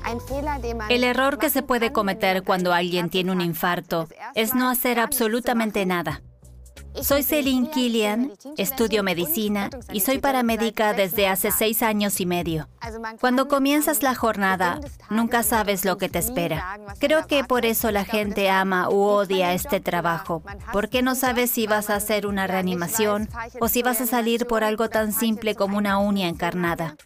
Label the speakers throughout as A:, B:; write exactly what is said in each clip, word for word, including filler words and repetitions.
A: El error que se puede cometer cuando alguien tiene un infarto es no hacer absolutamente nada. Soy Celine Killian, estudio medicina y soy paramédica desde hace seis años y medio. Cuando comienzas la jornada, nunca sabes lo que te espera. Creo que por eso la gente ama u odia este trabajo, porque no sabes si vas a hacer una reanimación o si vas a salir por algo tan simple como una uña encarnada.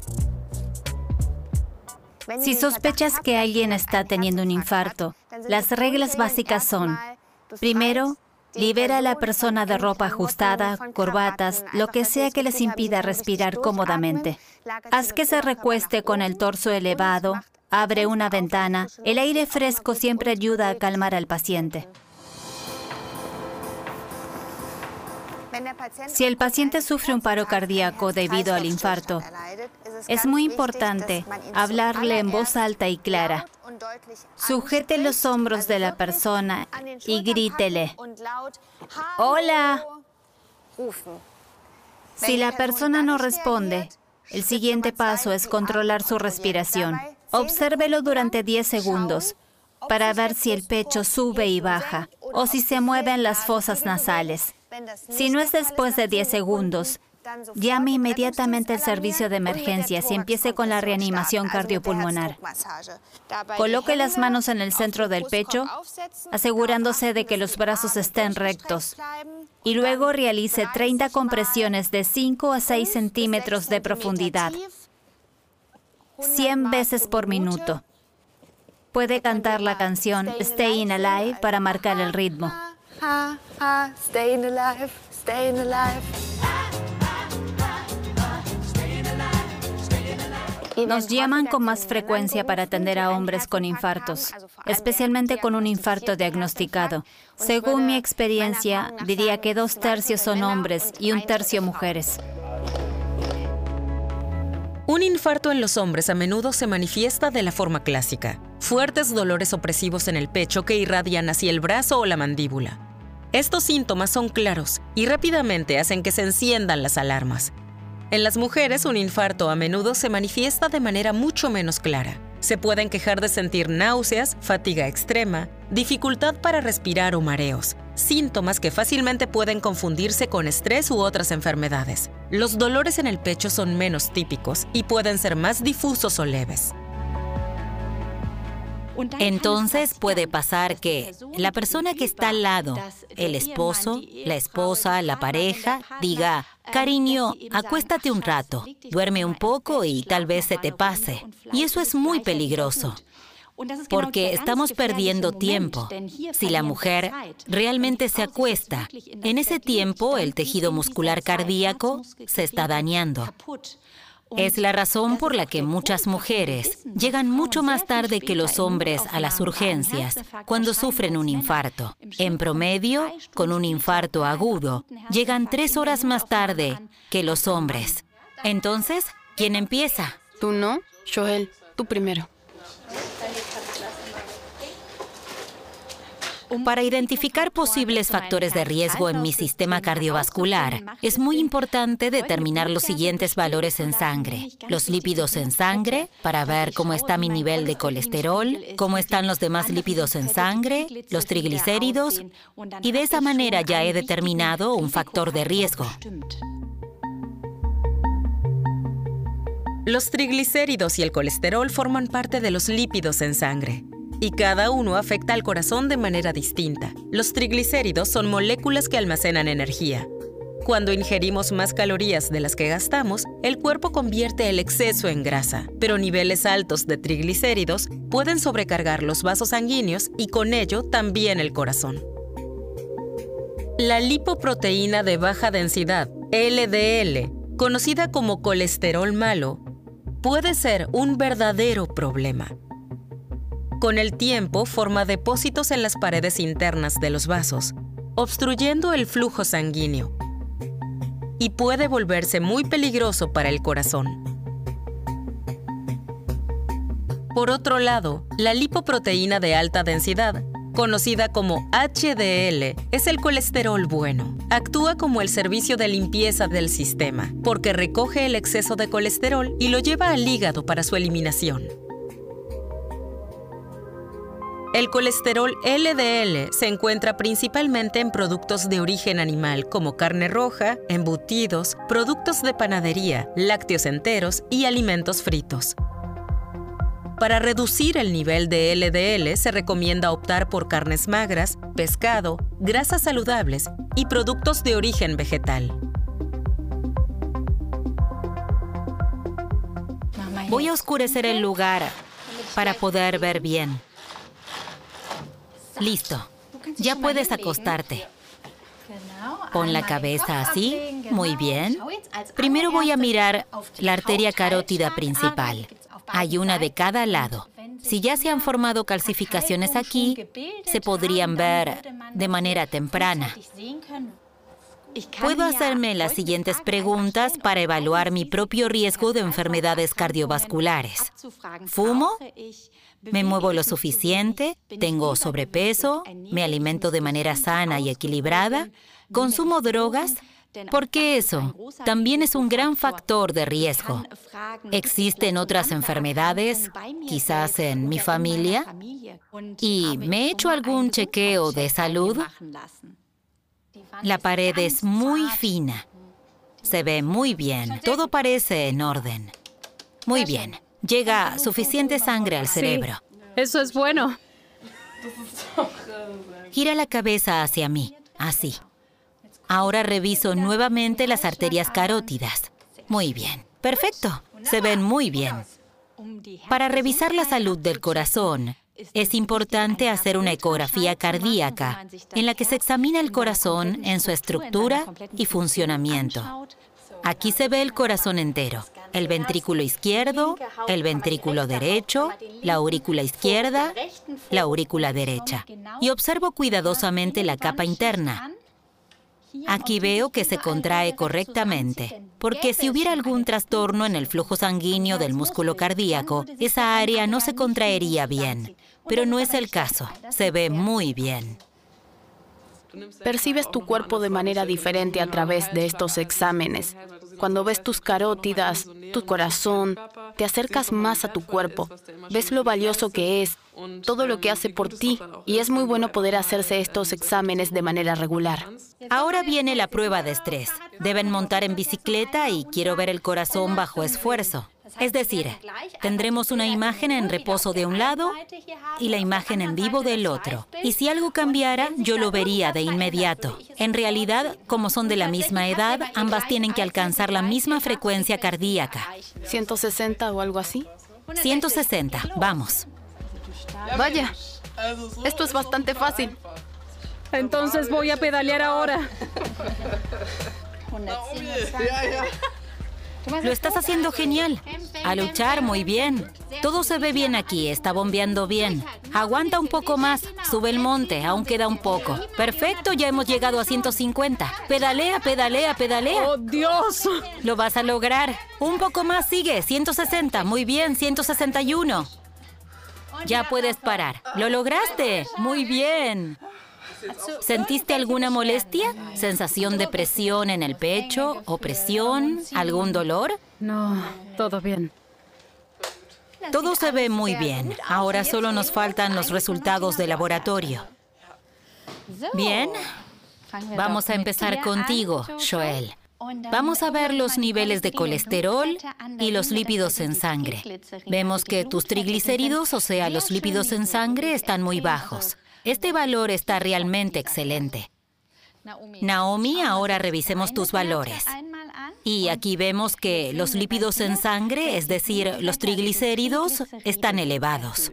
A: Si sospechas que alguien está teniendo un infarto, las reglas básicas son: primero, libera a la persona de ropa ajustada, corbatas, lo que sea que les impida respirar cómodamente. Haz que se recueste con el torso elevado, abre una ventana. El aire fresco siempre ayuda a calmar al paciente. Si el paciente sufre un paro cardíaco debido al infarto, es muy importante hablarle en voz alta y clara. Sujete los hombros de la persona y grítele: ¡Hola! Si la persona no responde, el siguiente paso es controlar su respiración. Obsérvelo durante diez segundos para ver si el pecho sube y baja o si se mueven las fosas nasales. Si no es después de diez segundos, llame inmediatamente al servicio de emergencias y empiece con la reanimación cardiopulmonar. Coloque las manos en el centro del pecho, asegurándose de que los brazos estén rectos. Y luego realice treinta compresiones de cinco a seis centímetros de profundidad, cien veces por minuto. Puede cantar la canción Staying Alive para marcar el ritmo.
B: Staying alive, staying alive.
A: Nos llaman con más frecuencia para atender a hombres con infartos, especialmente con un infarto diagnosticado. Según mi experiencia, diría que dos tercios son hombres y un tercio mujeres.
C: Un infarto en los hombres a menudo se manifiesta de la forma clásica: fuertes dolores opresivos en el pecho que irradian hacia el brazo o la mandíbula. Estos síntomas son claros y rápidamente hacen que se enciendan las alarmas. En las mujeres, un infarto a menudo se manifiesta de manera mucho menos clara. Se pueden quejar de sentir náuseas, fatiga extrema, dificultad para respirar o mareos, síntomas que fácilmente pueden confundirse con estrés u otras enfermedades. Los dolores en el pecho son menos típicos y pueden ser más difusos o leves.
D: Entonces puede pasar que la persona que está al lado, el esposo, la esposa, la pareja, diga: cariño, acuéstate un rato, duerme un poco y tal vez se te pase. Y eso es muy peligroso, porque estamos perdiendo tiempo. Si la mujer realmente se acuesta, en ese tiempo el tejido muscular cardíaco se está dañando. Es la razón por la que muchas mujeres llegan mucho más tarde que los hombres a las urgencias cuando sufren un infarto. En promedio, con un infarto agudo, llegan tres horas más tarde que los hombres. Entonces, ¿quién empieza?
B: Tú no, Joel, tú primero.
D: Para identificar posibles factores de riesgo en mi sistema cardiovascular, es muy importante determinar los siguientes valores en sangre. Los lípidos en sangre, para ver cómo está mi nivel de colesterol, cómo están los demás lípidos en sangre, los triglicéridos, y de esa manera ya he determinado un factor de riesgo.
C: Los triglicéridos y el colesterol forman parte de los lípidos en sangre, y cada uno afecta al corazón de manera distinta. Los triglicéridos son moléculas que almacenan energía. Cuando ingerimos más calorías de las que gastamos, el cuerpo convierte el exceso en grasa, pero niveles altos de triglicéridos pueden sobrecargar los vasos sanguíneos y con ello también el corazón. La lipoproteína de baja densidad, L D L, conocida como colesterol malo, puede ser un verdadero problema. Con el tiempo, forma depósitos en las paredes internas de los vasos, obstruyendo el flujo sanguíneo, y puede volverse muy peligroso para el corazón. Por otro lado, la lipoproteína de alta densidad, conocida como H D L, es el colesterol bueno. Actúa como el servicio de limpieza del sistema, porque recoge el exceso de colesterol y lo lleva al hígado para su eliminación. El colesterol L D L se encuentra principalmente en productos de origen animal como carne roja, embutidos, productos de panadería, lácteos enteros y alimentos fritos. Para reducir el nivel de L D L se recomienda optar por carnes magras, pescado, grasas saludables y productos de origen vegetal.
D: Voy a oscurecer el lugar para poder ver bien. Listo. Ya puedes acostarte. Pon la cabeza así. Muy bien. Primero voy a mirar la arteria carótida principal. Hay una de cada lado. Si ya se han formado calcificaciones aquí, se podrían ver de manera temprana. Puedo hacerme las siguientes preguntas para evaluar mi propio riesgo de enfermedades cardiovasculares. ¿Fumo? ¿Me muevo lo suficiente? ¿Tengo sobrepeso? ¿Me alimento de manera sana y equilibrada? ¿Consumo drogas? Porque eso también es un gran factor de riesgo. ¿Existen otras enfermedades, quizás en mi familia? ¿Y me he hecho algún chequeo de salud? La pared es muy fina. Se ve muy bien. Todo parece en orden. Muy bien. Llega suficiente sangre al cerebro.
B: Sí, eso es bueno.
D: Gira la cabeza hacia mí. Así. Ahora reviso nuevamente las arterias carótidas. Muy bien. Perfecto. Se ven muy bien. Para revisar la salud del corazón, es importante hacer una ecografía cardíaca en la que se examina el corazón en su estructura y funcionamiento. Aquí se ve el corazón entero, el ventrículo izquierdo, el ventrículo derecho, la aurícula izquierda, la aurícula derecha. Y observo cuidadosamente la capa interna. Aquí veo que se contrae correctamente, porque si hubiera algún trastorno en el flujo sanguíneo del músculo cardíaco, esa área no se contraería bien. Pero no es el caso. Se ve muy bien.
B: Percibes tu cuerpo de manera diferente a través de estos exámenes. Cuando ves tus carótidas, tu corazón, te acercas más a tu cuerpo. Ves lo valioso que es, todo lo que hace por ti. Y es muy bueno poder hacerse estos exámenes de manera regular.
D: Ahora viene la prueba de estrés. Deben montar en bicicleta y quiero ver el corazón bajo esfuerzo. Es decir, tendremos una imagen en reposo de un lado y la imagen en vivo del otro. Y si algo cambiara, yo lo vería de inmediato. En realidad, como son de la misma edad, ambas tienen que alcanzar la misma frecuencia cardíaca.
B: ¿ciento sesenta o algo así?
D: ciento sesenta, vamos.
B: Vaya, esto es bastante fácil.
E: Entonces voy a pedalear ahora.
D: Lo estás haciendo genial. A luchar, muy bien. Todo se ve bien aquí, está bombeando bien. Aguanta un poco más, sube el monte, aún queda un poco. Perfecto, ya hemos llegado a ciento cincuenta. Pedalea, pedalea, pedalea.
E: ¡Oh, Dios!
D: Lo vas a lograr. Un poco más, sigue, ciento sesenta. Muy bien, ciento sesenta y uno. Ya puedes parar. ¡Lo lograste! Muy bien. ¿Sentiste alguna molestia? ¿Sensación de presión en el pecho? ¿Opresión? ¿Algún dolor?
E: No, todo bien.
D: Todo se ve muy bien. Ahora solo nos faltan los resultados de laboratorio. Bien. Vamos a empezar contigo, Joel. Vamos a ver los niveles de colesterol y los lípidos en sangre. Vemos que tus triglicéridos, o sea, los lípidos en sangre, están muy bajos. Este valor está realmente excelente. Naomi, ahora revisemos tus valores. Y aquí vemos que los lípidos en sangre, es decir, los triglicéridos, están elevados.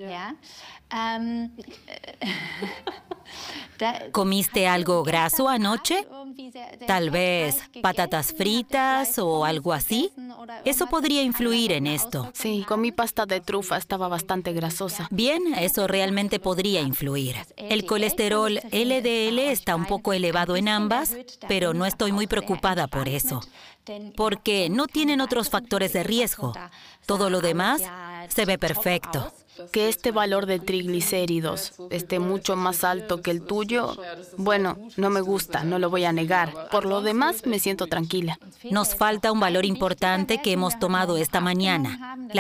D: ¿Comiste algo graso anoche? Tal vez patatas fritas o algo así. Eso podría influir en esto.
B: Sí, comí pasta de trufa, estaba bastante grasosa.
D: Bien, eso realmente podría influir. El colesterol L D L está un poco elevado en ambas, pero no estoy muy preocupada por eso, porque no tienen otros factores de riesgo. Todo lo demás se ve perfecto.
B: Que este valor de triglicéridos esté mucho más alto que el tuyo, bueno, no me gusta, no lo voy a negar. Por lo demás, me siento tranquila.
D: Nos falta un valor importante que hemos tomado esta mañana, la